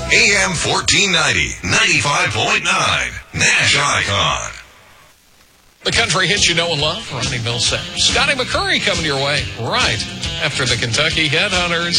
AM 1490, 95.9, Nash Icon. The country hits you know and love, Ronnie Millsap. Scotty McCurry coming your way right after the Kentucky Headhunters.